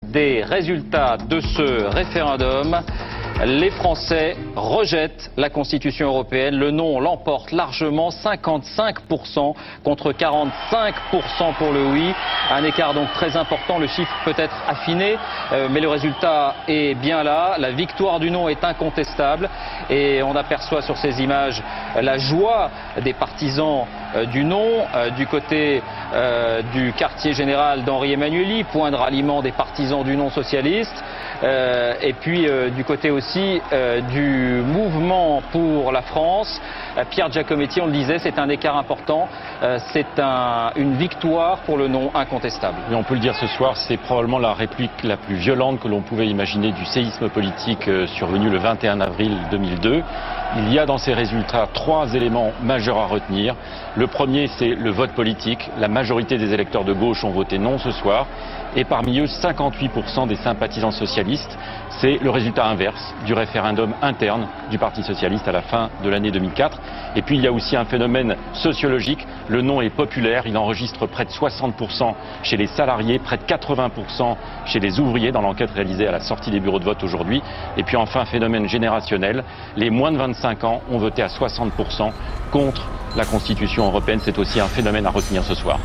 des résultats de ce référendum. Les Français rejettent la Constitution européenne. Le non l'emporte largement, 55% contre 45% pour le oui. Un écart donc très important. Le chiffre peut être affiné, mais le résultat est bien là. La victoire du non est incontestable. Et on aperçoit sur ces images la joie des partisans du non, du côté du quartier général d'Henri Emmanuelli, point de ralliement des partisans du non socialiste. Et puis du côté aussi du mouvement pour la France. Pierre Giacometti, on le disait, c'est un écart important, c'est une victoire pour le non incontestable. Et on peut le dire ce soir, c'est probablement la réplique la plus violente que l'on pouvait imaginer du séisme politique survenu le 21 avril 2002. Il y a dans ces résultats 3 éléments majeurs à retenir. Le premier, c'est le vote politique. La majorité des électeurs de gauche ont voté non ce soir. Et parmi eux, 58% des sympathisants socialistes. C'est le résultat inverse du référendum interne du Parti socialiste à la fin de l'année 2004. Et puis il y a aussi un phénomène sociologique. Le non est populaire. Il enregistre près de 60% chez les salariés, près de 80% chez les ouvriers dans l'enquête réalisée à la sortie des bureaux de vote aujourd'hui. Et puis enfin, phénomène générationnel. Les moins de 25 ans ont voté à 60% contre la Constitution européenne. C'est aussi un phénomène à retenir ce soir.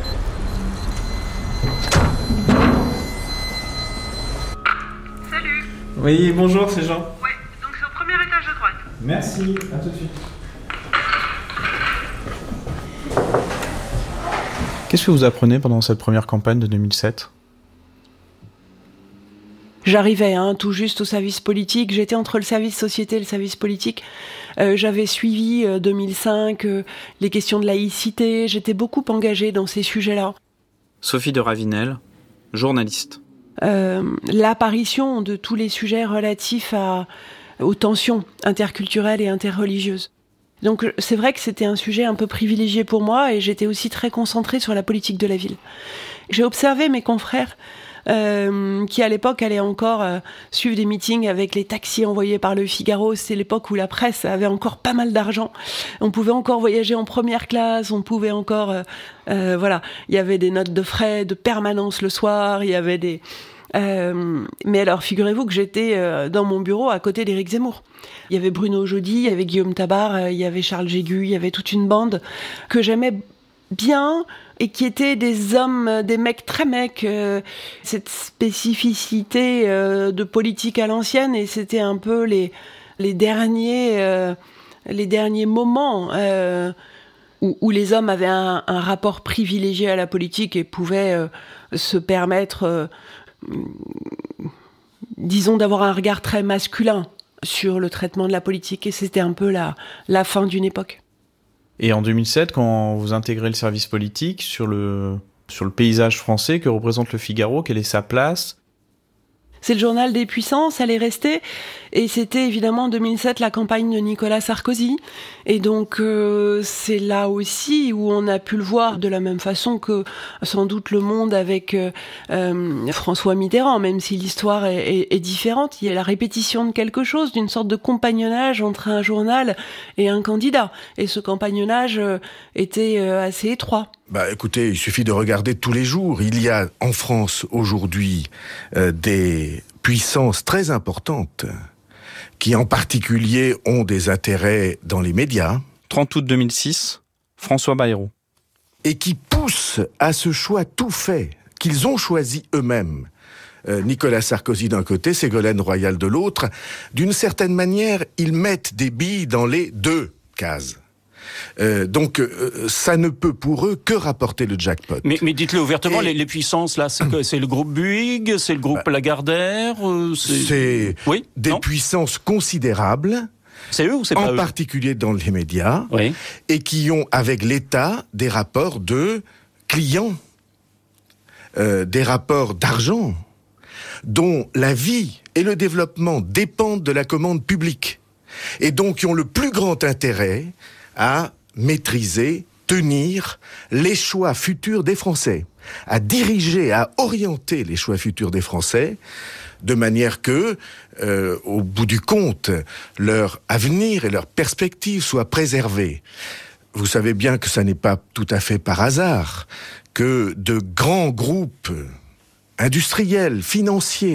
Oui, bonjour, c'est Jean. Ouais, donc c'est au premier étage à droite. Merci, à tout de suite. Qu'est-ce que vous apprenez pendant cette première campagne de 2007 ? J'arrivais tout juste au service politique, j'étais entre le service société et le service politique. J'avais suivi 2005 les questions de laïcité, j'étais beaucoup engagée dans ces sujets-là. Sophie de Ravinel, journaliste. L'apparition de tous les sujets relatifs aux tensions interculturelles et interreligieuses. Donc c'est vrai que c'était un sujet un peu privilégié pour moi et j'étais aussi très concentrée sur la politique de la ville. J'ai observé mes confrères qui à l'époque allaient encore suivre des meetings avec les taxis envoyés par le Figaro. C'est l'époque où la presse avait encore pas mal d'argent. On pouvait encore voyager en première classe, on pouvait encore... voilà, il y avait des notes de frais de permanence le soir, il y avait des... mais alors, figurez-vous que j'étais dans mon bureau à côté d'Éric Zemmour. Il y avait Bruno Jeudi, il y avait Guillaume Tabar, il y avait Charles Jégu, il y avait toute une bande que j'aimais bien et qui étaient des hommes, des mecs très mecs. Cette spécificité de politique à l'ancienne, et c'était un peu les derniers moments où les hommes avaient un rapport privilégié à la politique et pouvaient se permettre... disons d'avoir un regard très masculin sur le traitement de la politique, et c'était un peu la fin d'une époque. Et en 2007, quand vous intégrez le service politique, sur le paysage français, que représente le Figaro, quelle est sa place ? C'est le journal des puissances, elle est restée. Et c'était évidemment en 2007 la campagne de Nicolas Sarkozy. Et donc c'est là aussi où on a pu le voir de la même façon que sans doute Le Monde avec François Mitterrand, même si l'histoire est différente. Il y a la répétition de quelque chose, d'une sorte de compagnonnage entre un journal et un candidat. Et ce compagnonnage était assez étroit. Écoutez, il suffit de regarder tous les jours. Il y a en France aujourd'hui des puissances très importantes qui en particulier ont des intérêts dans les médias. 30 août 2006, François Bayrou. Et qui poussent à ce choix tout fait, qu'ils ont choisi eux-mêmes. Nicolas Sarkozy d'un côté, Ségolène Royal de l'autre. D'une certaine manière, ils mettent des billes dans les deux cases. Donc ça ne peut pour eux que rapporter le jackpot. Mais dites-le ouvertement, les puissances là, c'est le groupe Bouygues, c'est le groupe Lagardère, c'est oui, des non puissances considérables. C'est eux ou c'est pas eux ? En particulier dans les médias, oui. Et qui ont avec l'État des rapports de clients, des rapports d'argent, dont la vie et le développement dépendent de la commande publique, et donc qui ont le plus grand intérêt à maîtriser, tenir les choix futurs des Français, à diriger, à orienter les choix futurs des Français, de manière que, au bout du compte, leur avenir et leur perspective soient préservés. Vous savez bien que ça n'est pas tout à fait par hasard que de grands groupes industriels, financiers,